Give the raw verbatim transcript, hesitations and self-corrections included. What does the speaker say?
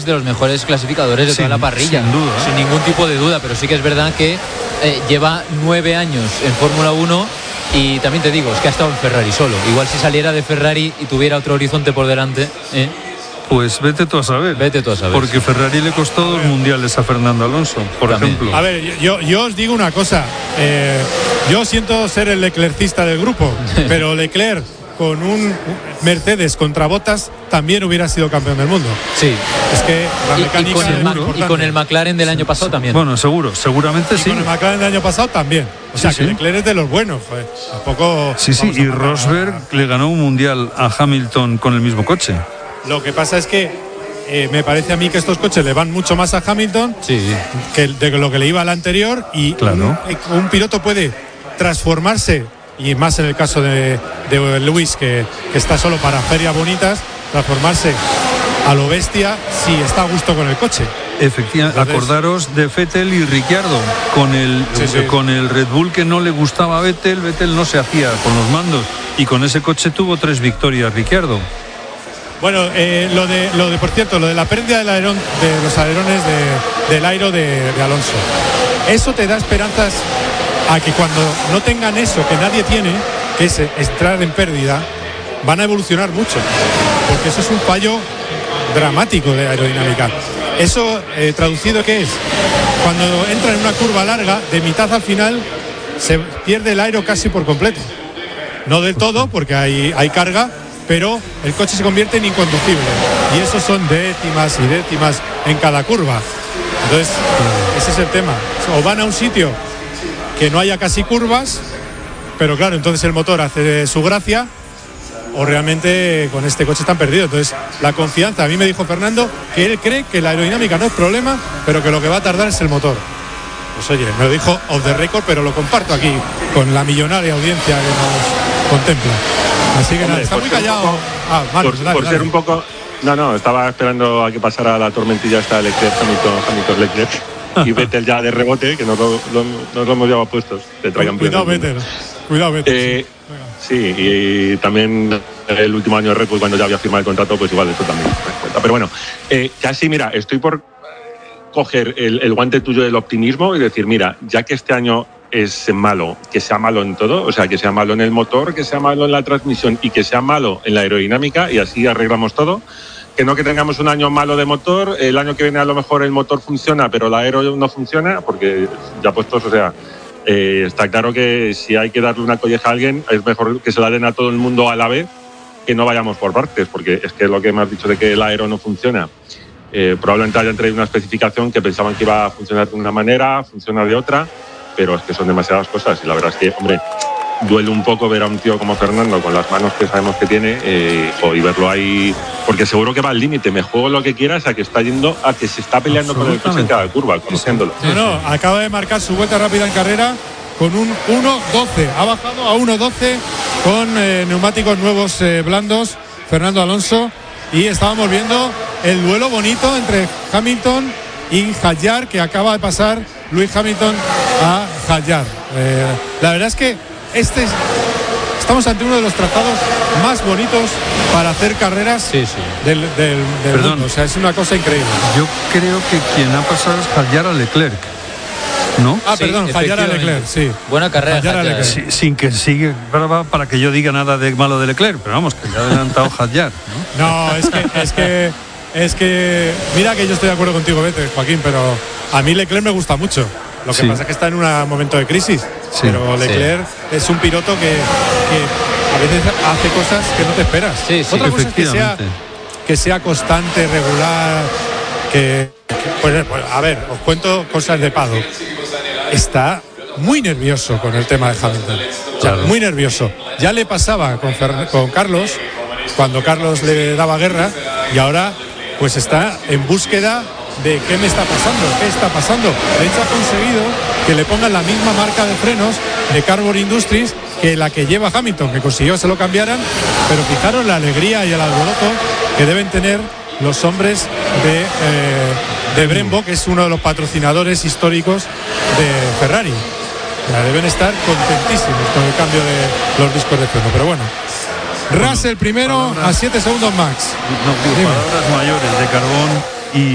de los mejores clasificadores de sin, toda la parrilla, sin duda, sin ningún tipo de duda, pero sí que es verdad que eh, lleva nueve años en Fórmula uno y también te digo, es que ha estado en Ferrari solo. Igual si saliera de Ferrari y tuviera otro horizonte por delante, ¿eh? Pues vete tú a saber. Vete tú a saber. Porque Ferrari le costó dos mundiales a Fernando Alonso, por También. ejemplo. A ver, yo, yo os digo una cosa. Eh, yo siento ser el leclercista del grupo, pero Leclerc con un Mercedes contra Bottas también hubiera sido campeón del mundo. Sí. Es que la Y, mecánica y, con el, es Ma- importante. y con el McLaren del año pasado también. Bueno, seguro, seguramente Y sí. con el McLaren del año pasado también. O sea, Sí, que sí. Leclerc es de los buenos. Pues. Tampoco. Sí, sí, vamos a y matar Rosberg a- le ganó un mundial a Hamilton con el mismo coche. Lo que pasa es que eh, me parece a mí que estos coches le van mucho más a Hamilton Sí. que de lo que le iba al anterior, y Claro. un, un piloto puede transformarse, y más en el caso de, de Lewis, que, que está solo para ferias bonitas, transformarse a lo bestia si está a gusto con el coche. Efectivamente, Entonces- acordaros de Vettel y Ricciardo con el, Sí, sí. con el Red Bull que no le gustaba a Vettel. Vettel no se hacía con los mandos y con ese coche tuvo tres victorias Ricciardo. Bueno, eh, lo de lo de por cierto, lo de la pérdida del alerón, de los alerones de, del airo de, de Alonso, eso te da esperanzas a que cuando no tengan eso que nadie tiene, que es entrar en pérdida, van a evolucionar mucho, porque eso es un fallo dramático de aerodinámica. Eso, eh, traducido, ¿qué es? Cuando entra en una curva larga, de mitad al final se pierde el aero casi por completo. No del todo, porque hay, hay carga, pero el coche se convierte en inconducible. Y eso son décimas y décimas en cada curva. Entonces, ese es el tema. O van a un sitio que no haya casi curvas, pero claro, entonces el motor hace su gracia, o realmente con este coche están perdidos. Entonces, la confianza, a mí me dijo Fernando que él cree que la aerodinámica no es problema, pero que lo que va a tardar es el motor. Pues oye, me lo dijo off the record, pero lo comparto aquí con la millonaria audiencia que nos contempla. Así que Hombre, nada, está por muy ser un callado. poco- Ah, Marcos, por, dale, por dale. ser un poco. No, no, estaba esperando a que pasara la tormentilla esta de Leclerc, Hamilton, Hamilton Leclerc. Y Vettel ya de rebote, que nos lo, lo- nos lo hemos llevado puestos. Te traigan Cuidado, Vettel. Cuidado, Vettel. Eh, sí. Sí, y también el último año de Red Bull, cuando ya había firmado el contrato, pues igual eso también me cuenta. Pero bueno, eh, casi, mira, estoy por coger el, el guante tuyo del optimismo y decir, mira, ya que este año es malo, que sea malo en todo, o sea, que sea malo en el motor, que sea malo en la transmisión y que sea malo en la aerodinámica, y así arreglamos todo. Que no que tengamos un año malo de motor, el año que viene a lo mejor el motor funciona, pero la aero no funciona, porque ya puestos, o sea, eh, está claro que si hay que darle una colleja a alguien, es mejor que se la den a todo el mundo a la vez, que no vayamos por partes, porque es que lo que me has dicho de que el aero no funciona, eh, probablemente hayan traído una especificación que pensaban que iba a funcionar de una manera, funciona de otra, pero es que son demasiadas cosas y la verdad es que, hombre, duele un poco ver a un tío como Fernando con las manos que sabemos que tiene eh, y verlo ahí, porque seguro que va al límite, me juego lo que quieras a que está yendo, a que se está peleando con el coche en cada curva, conociéndolo. No, no, acaba de marcar su vuelta rápida en carrera con un uno doce. Ha bajado a uno doce con eh, neumáticos nuevos eh, blandos, Fernando Alonso. Y estábamos viendo el duelo bonito entre Hamilton y Hadjar, que acaba de pasar Lewis Hamilton a Hadjar. Eh, la verdad es que este es, estamos ante uno de los tratados más bonitos para hacer carreras Sí, sí. del, del, del Perdón. mundo. O sea, es una cosa increíble. Yo creo que quien ha pasado es Hadjar a Leclerc, ¿no? Ah, Sí, perdón, Hadjar a efectivamente. Leclerc, sí. Buena carrera, Hadjar a Hadjar. Leclerc. Sí, sin que siga para, para que yo diga nada de malo de Leclerc, pero vamos, que ya ha adelantado Hadjar, ¿no? No, es que, es que, es que, mira que yo estoy de acuerdo contigo, Vete, Joaquín, pero a mí Leclerc me gusta mucho. Lo que Sí. pasa es que está en un momento de crisis. Sí. Pero Leclerc es un piloto que, que a veces hace cosas que no te esperas. Sí, sí. Otra cosa es que sea, Efectivamente. que sea constante, regular, que, que- pues, pues, a ver, os cuento cosas de Pado. Está muy nervioso con el tema de Hamilton. O sea, Claro. muy nervioso. Ya le pasaba con, Fer- con Carlos, cuando Carlos le daba guerra, y ahora pues está en búsqueda de qué me está pasando, qué está pasando. De hecho, ha conseguido que le pongan la misma marca de frenos de Carbon Industries que la que lleva Hamilton, que consiguió que se lo cambiaran, pero fijaros la alegría y el alboroto que deben tener los hombres de, eh, de Brembo, que es uno de los patrocinadores históricos de Ferrari. Ya deben estar contentísimos con el cambio de los discos de freno, pero bueno. Russell primero palabras- a siete segundos Max. No, digo, Dime. palabras mayores de Carbón